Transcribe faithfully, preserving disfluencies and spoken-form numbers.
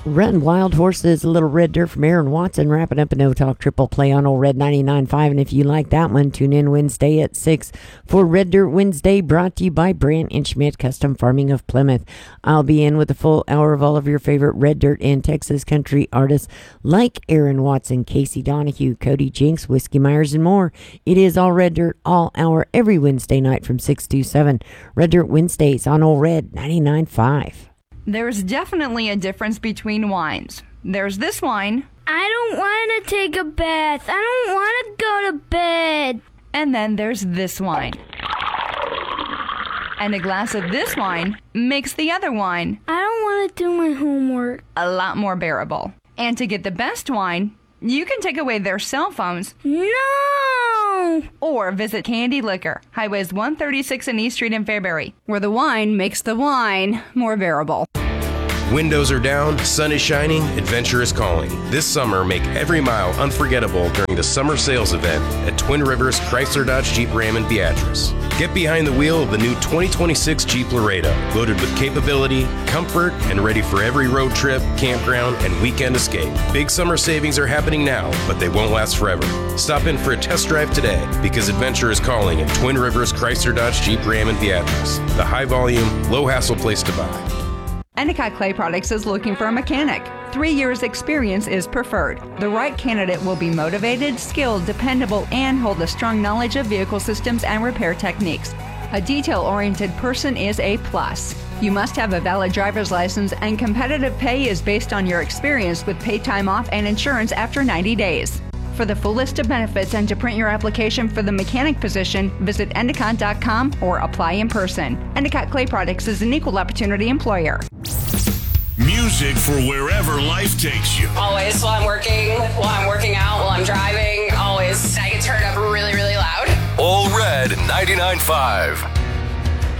Run Wild Horses, a little Red Dirt from Aaron Watson, wrapping up a No Talk triple play on Old Red ninety-nine point five. And if you like that one, tune in Wednesday at six for Red Dirt Wednesday, brought to you by Brandt and Schmidt Custom Farming of Plymouth. I'll be in with a full hour of all of your favorite Red Dirt and Texas country artists like Aaron Watson, Casey Donahue, Cody Jinks, Whiskey Myers, and more. It is all Red Dirt, all hour, every Wednesday night from six to seven. Red Dirt Wednesdays on Old Red ninety-nine point five. There's definitely a difference between wines. There's this wine. I don't want to take a bath. I don't want to go to bed. And then there's this wine. And a glass of this wine makes the other wine I don't want to do my homework. a lot more bearable. And to get the best wine, you can take away their cell phones. No! Or visit Candy Liquor, Highways one thirty-six and East Street in Fairbury, where the wine makes the wine more bearable. Windows are down, sun is shining, adventure is calling. This summer, make every mile unforgettable during the summer sales event at Twin Rivers Chrysler Dodge Jeep Ram in Beatrice. Get behind the wheel of the new twenty twenty-six Jeep Laredo, loaded with capability, comfort, and ready for every road trip, campground, and weekend escape. Big summer savings are happening now, but they won't last forever. Stop in for a test drive today, because adventure is calling at Twin Rivers Chrysler Dodge Jeep Ram in Beatrice, the high-volume, low-hassle place to buy. Endicott Clay Products is looking for a mechanic. Three years experience is preferred. The right candidate will be motivated, skilled, dependable, and hold a strong knowledge of vehicle systems and repair techniques. A detail-oriented person is a plus. You must have a valid driver's license, and competitive pay is based on your experience with paid time off and insurance after ninety days. For the full list of benefits and to print your application for the mechanic position, visit Endicott dot com or apply in person. Endicott Clay Products is an equal opportunity employer. Music for wherever life takes you. Always while I'm working, while I'm working out, while I'm driving, always I get turned up really, really loud. Old Red ninety-nine point five.